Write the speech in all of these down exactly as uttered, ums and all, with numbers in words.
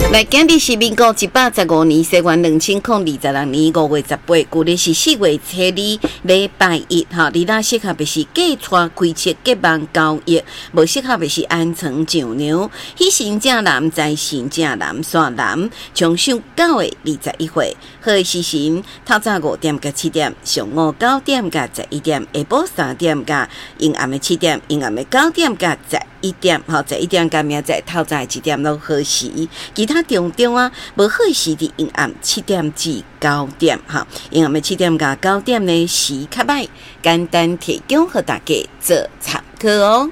来，今日是民国一百十五年，西元两千零二十六年五月十八，旧历是四月初二，礼拜一。哈，你那适合的是嫁娶、开车、结盟交易，无适合的是安床上牛。喜神正男，财神正男，煞男，从上九月二十一岁，好的时辰，透早五点到七点，上午九点到十一点，下晡三点到阴暗的七点，阴暗的九点到十一点，哈，十一点到明仔透早七点都好时，其他。重点啊，无好时伫阴暗七點至九點，哈，陰暗的七點到九點呢時較歹，簡單提供給大家做參考哦。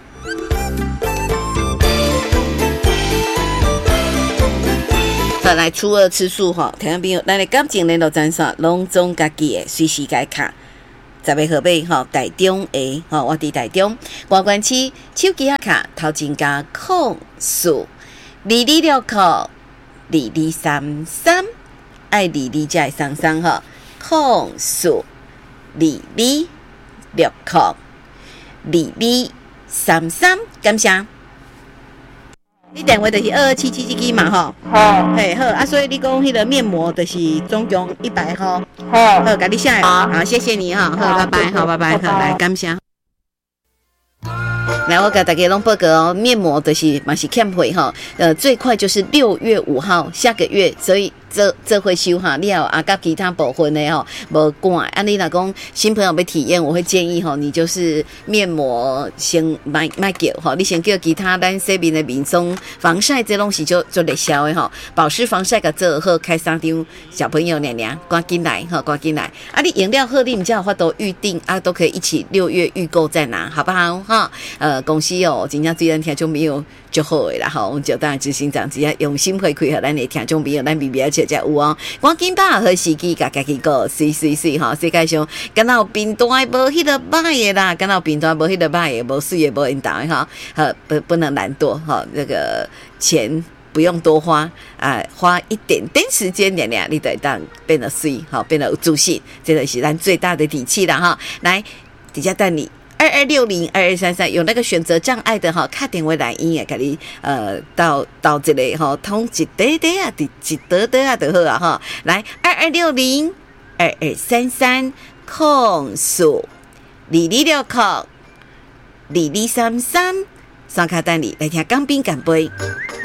好，來初二次數吼，聽眾朋友，咱的感情聯絡專線，攏總家己的隨時解卡。十個號碼吼，台中的吼，我佇台中外關區手機仔卡頭前加空數二二六號。二二三三，愛二二才會送送吼，空數二二六空二二三三，感謝。你電話就是二二七七這支嘛吼，好，嘿好啊，所以你講迄個面膜就是總共一百號，好，好，甲你寫，好，謝謝你哈，好，拜拜，好，拜拜，好，來感謝。来，我给大家拢報告哦，面膜的是嘛是欠費哈，呃，最快就是六月五號，下個月，所以這這會收哈了啊，甲其他部分的吼無趕。啊，你若講新朋友要體驗，我會建議吼，你就是面膜先買買叫吼，你先叫其他咱洗面的面霜、防曬這攏是做做熱銷的吼，保濕防曬甲做好，開三張小朋友娘娘趕緊來哈，趕緊來。啊，你飲料喝你唔叫有法度預定啊，都可以一起六月預購再拿，好不好哈？呃。公司哦，真正對咱聽眾朋友就好誒啦，吼，我們就當然執行長只要用心回饋，和咱誒聽眾朋友，咱微微而且才有哦。趕緊把好時機，甲家己個試試試吼，世界上敢若有平台無迄個歹誒啦，敢若有平台無迄個歹誒，無水誒無引導誒哈，呃不不能懶惰哈，這個錢不用多花啊，花一點點時間點點，你得當變得水，好變得有自信，這個是咱最大的底氣啦哈。來，底下帶你。二二六零二二三三有那個選擇障礙的哈，打電話來音也給你呃到到這裡哈，通一袋袋啊，一袋袋啊就好啊哈。來二二六零二二三三空數二二六空二二三三，三卡等你來聽港賓乾杯。